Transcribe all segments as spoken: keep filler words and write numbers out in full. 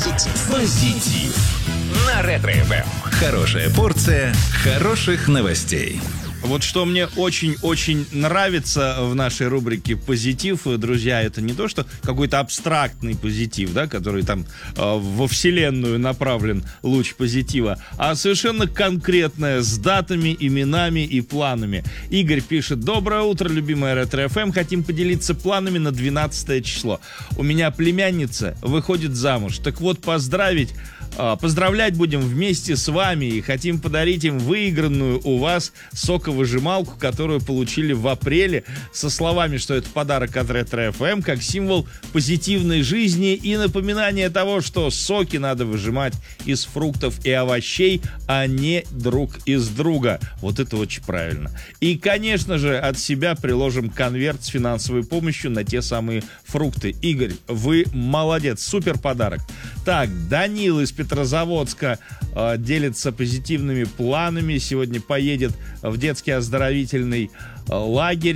Позитив. Позитив. На Ретро-эф эм. Хорошая порция хороших новостей. Вот что мне очень-очень нравится в нашей рубрике «Позитив», друзья, это не то, что какой-то абстрактный позитив, да, который там э, во вселенную направлен луч позитива, а совершенно конкретное, с датами, именами и планами. Игорь пишет: «Доброе утро, любимая Ретро-эф эм, хотим поделиться планами на двенадцатое число. У меня племянница выходит замуж, так вот поздравить... Поздравлять будем вместе с вами и хотим подарить им выигранную у вас соковыжималку, которую получили в апреле, со словами, что это подарок от Ретро-эф эм, как символ позитивной жизни и напоминание того, что соки надо выжимать из фруктов и овощей, а не друг из друга». Вот это очень правильно. И, конечно же, от себя приложим конверт с финансовой помощью на те самые фрукты. Игорь, вы молодец, супер подарок. Так, Данил из Петрозаводска э, делится позитивными планами. Сегодня поедет в детский оздоровительный э, лагерь.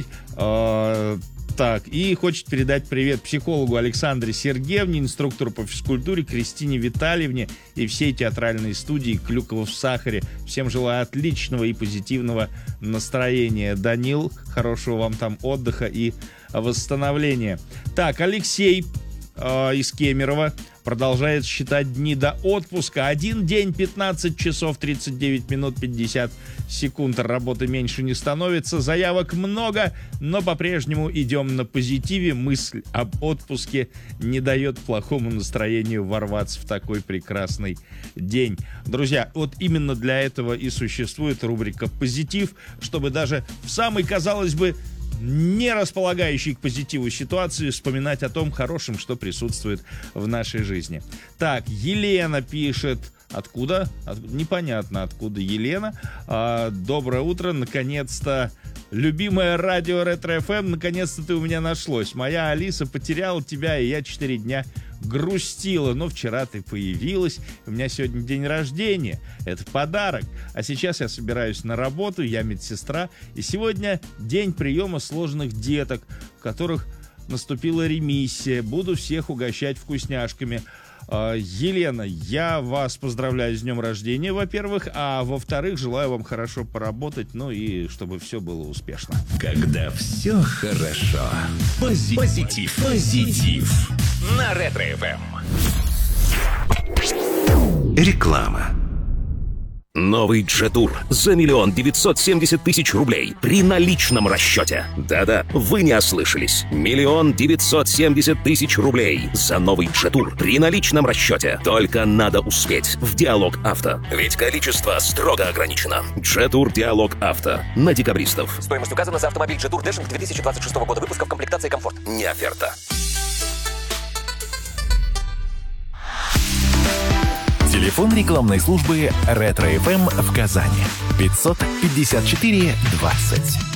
Э, так, и хочет передать привет психологу Александре Сергеевне, инструктору по физкультуре Кристине Витальевне и всей театральной студии «Клюква в сахаре». Всем желаю отличного и позитивного настроения. Данил, хорошего вам там отдыха и восстановления. Так, Алексей э, из Кемерово продолжает считать дни до отпуска. Один день, пятнадцать часов тридцать девять минут пятьдесят секунд. Работы меньше не становится. Заявок много, но по-прежнему идем на позитиве. Мысль об отпуске не дает плохому настроению ворваться в такой прекрасный день. Друзья, вот именно для этого и существует рубрика «Позитив», чтобы даже в самой, казалось бы, не располагающей к позитиву ситуации вспоминать о том хорошем, что присутствует в нашей жизни. Так, Елена пишет. Откуда? От... Непонятно, откуда Елена. А, доброе утро, наконец-то. Любимое радио Ретро-эф эм, наконец-то ты у меня нашлось. Моя Алиса потеряла тебя, и я четыре дня грустила. Но вчера ты появилась. У меня сегодня день рождения. Это подарок. А сейчас я собираюсь на работу. Я медсестра. И сегодня день приема сложных деток, в которых наступила ремиссия. Буду всех угощать вкусняшками. Елена, я вас поздравляю с днем рождения, во-первых, а во-вторых, желаю вам хорошо поработать, ну и чтобы все было успешно. Когда все хорошо. Пози- позитив. Позитив. На Ретро-эф эм. Реклама. Новый Джетур за миллион девятьсот семьдесят тысяч рублей при наличном расчете. Да-да, вы не ослышались. Миллион девятьсот семьдесят тысяч рублей за новый Джетур при наличном расчете. Только надо успеть в Диалог Авто. Ведь количество строго ограничено. Джетур Диалог Авто. На декабристов. Стоимость указана за автомобиль Джетур Дэшинг две тысячи двадцать шестого года выпуска в комплектации «Комфорт». Не оферта. Телефон рекламной службы Ретро-эф эм в Казани. пятьсот пятьдесят четыре двадцать.